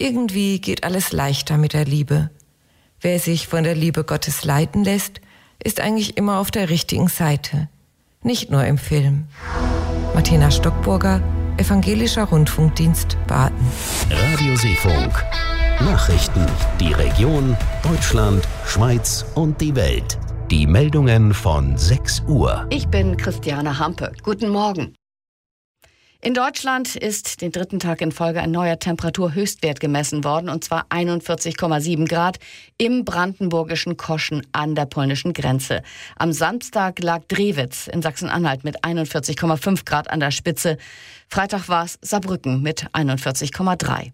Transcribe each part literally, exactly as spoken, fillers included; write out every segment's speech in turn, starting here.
Irgendwie geht alles leichter mit der Liebe. Wer sich von der Liebe Gottes leiten lässt, ist eigentlich immer auf der richtigen Seite. Nicht nur im Film. Martina Stockburger, Evangelischer Rundfunkdienst Baden. Radio Seefunk. Nachrichten, die Region, Deutschland, Schweiz und die Welt. Die Meldungen von sechs Uhr. Ich bin Christiane Hampe. Guten Morgen. In Deutschland ist den dritten Tag in Folge ein neuer Temperaturhöchstwert gemessen worden, und zwar einundvierzig Komma sieben Grad im brandenburgischen Koschen an der polnischen Grenze. Am Samstag lag Drewitz in Sachsen-Anhalt mit einundvierzig Komma fünf Grad an der Spitze. Freitag war es Saarbrücken mit einundvierzig Komma drei.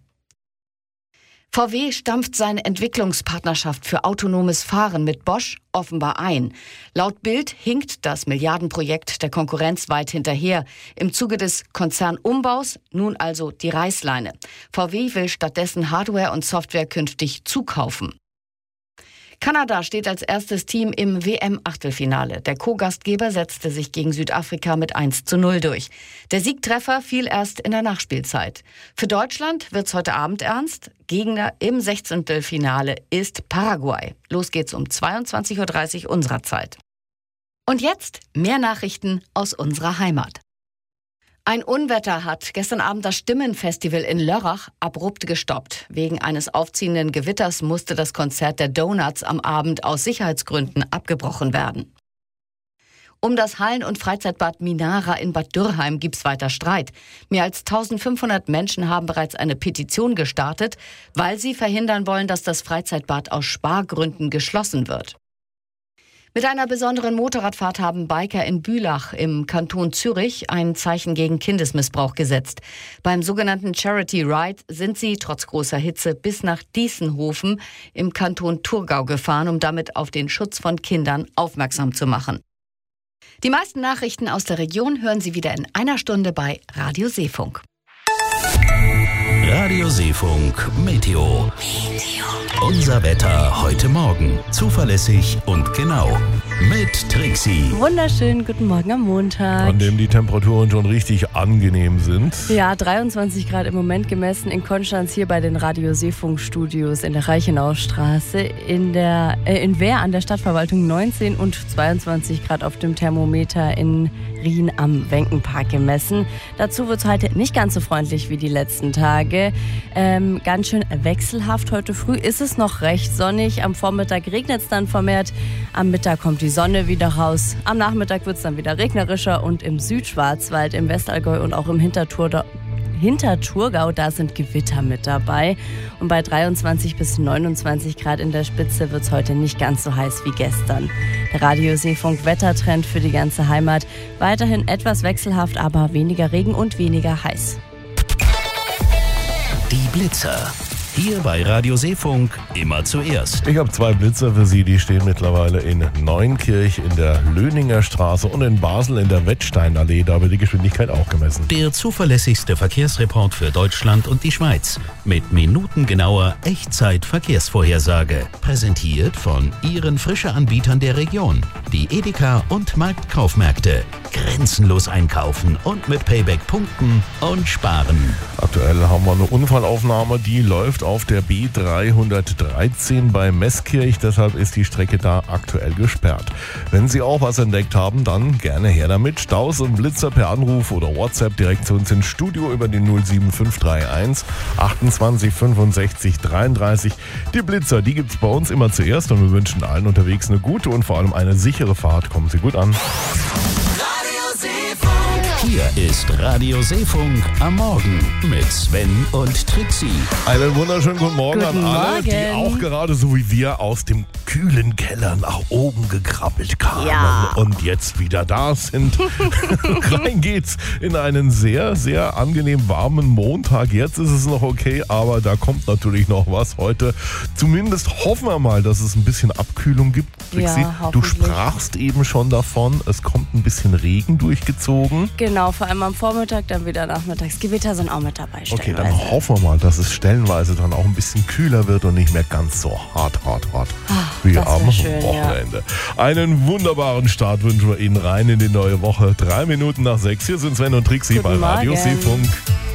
V W stampft seine Entwicklungspartnerschaft für autonomes Fahren mit Bosch offenbar ein. Laut Bild hinkt das Milliardenprojekt der Konkurrenz weit hinterher. Im Zuge des Konzernumbaus nun also die Reißleine. V W will stattdessen Hardware und Software künftig zukaufen. Kanada steht als erstes Team im W M-Achtelfinale. Der Co-Gastgeber setzte sich gegen Südafrika mit eins zu null durch. Der Siegtreffer fiel erst in der Nachspielzeit. Für Deutschland wird's heute Abend ernst. Gegner im Sechzehntelfinale ist Paraguay. Los geht's um zweiundzwanzig Uhr dreißig unserer Zeit. Und jetzt mehr Nachrichten aus unserer Heimat. Ein Unwetter hat gestern Abend das Stimmenfestival in Lörrach abrupt gestoppt. Wegen eines aufziehenden Gewitters musste das Konzert der Donuts am Abend aus Sicherheitsgründen abgebrochen werden. Um das Hallen- und Freizeitbad Minara in Bad Dürrheim gibt's weiter Streit. Mehr als eintausendfünfhundert Menschen haben bereits eine Petition gestartet, weil sie verhindern wollen, dass das Freizeitbad aus Spargründen geschlossen wird. Mit einer besonderen Motorradfahrt haben Biker in Bülach im Kanton Zürich ein Zeichen gegen Kindesmissbrauch gesetzt. Beim sogenannten Charity Ride sind sie trotz großer Hitze bis nach Diessenhofen im Kanton Thurgau gefahren, um damit auf den Schutz von Kindern aufmerksam zu machen. Die meisten Nachrichten aus der Region hören Sie wieder in einer Stunde bei Radio Seefunk. Radio Seefunk Meteo. Unser Wetter heute Morgen. Zuverlässig und genau. Mit Trixie. Wunderschönen guten Morgen am Montag. An dem die Temperaturen schon richtig angenehm sind. Ja, dreiundzwanzig Grad im Moment gemessen in Konstanz hier bei den Radio Seefunk Studios in der Reichenaustraße. In der äh, in Wehr an der Stadtverwaltung neunzehn und zweiundzwanzig Grad auf dem Thermometer in Rien am Wenkenpark gemessen. Dazu wird es heute nicht ganz so freundlich wie die letzten Tage. Ähm, ganz schön wechselhaft heute früh ist es noch recht sonnig. Am Vormittag regnet es dann vermehrt. Am Mittag kommt die Sonne wieder raus. Am Nachmittag wird es dann wieder regnerischer und im Südschwarzwald, im Westallgäu und auch im Hinterthur Hinterthurgau, da sind Gewitter mit dabei. Und bei dreiundzwanzig bis neunundzwanzig Grad in der Spitze wird es heute nicht ganz so heiß wie gestern. Der Radio Seefunk Wettertrend für die ganze Heimat. Weiterhin etwas wechselhaft, aber weniger Regen und weniger heiß. Die Blitzer. Hier bei Radio Seefunk immer zuerst. Ich habe zwei Blitzer für Sie, die stehen mittlerweile in Neunkirch in der Löninger Straße und in Basel in der Wettsteinallee. Da wird die Geschwindigkeit auch gemessen. Der zuverlässigste Verkehrsreport für Deutschland und die Schweiz. Mit minutengenauer Echtzeit-Verkehrsvorhersage. Präsentiert von Ihren Frische-Anbietern der Region. Die Edeka und Marktkaufmärkte. Grenzenlos einkaufen und mit Payback punkten und sparen. Aktuell haben wir eine Unfallaufnahme, die läuft auf der B dreihundertdreizehn bei Meßkirch. Deshalb ist die Strecke da aktuell gesperrt. Wenn Sie auch was entdeckt haben, dann gerne her damit. Staus und Blitzer per Anruf oder WhatsApp direkt zu uns ins Studio über den null sieben fünf drei eins achtundzwanzig fünfundsechzig dreiunddreißig. Die Blitzer, die gibt's bei uns immer zuerst und wir wünschen allen unterwegs eine gute und vor allem eine sichere Fahrt. Kommen Sie gut an. Hier ist Radio Seefunk am Morgen mit Sven und Trixie. Einen wunderschönen guten Morgen Guten an alle, Morgen. die auch gerade so wie wir aus dem kühlen Keller nach oben gekrabbelt kamen Ja. und jetzt wieder da sind. Rein geht's in einen sehr, sehr angenehm warmen Montag. Jetzt ist es noch okay, aber da kommt natürlich noch was heute. Zumindest hoffen wir mal, dass es ein bisschen Abkühlung gibt. Trixie, Ja, du hoffentlich. sprachst eben schon davon, es kommt ein bisschen Regen durchgezogen. Genau, vor allem am Vormittag, dann wieder nachmittags. Gewitter sind auch mit dabei. Okay, dann stellenweise. hoffen wir mal, dass es stellenweise dann auch ein bisschen kühler wird und nicht mehr ganz so hart, hart, hart wie das wär am schön, Wochenende. Einen wunderbaren Start wünschen wir Ihnen rein in die neue Woche. Drei Minuten nach sechs. Hier sind Sven und Trixie Guten bei Radio Morgen. Seefunk.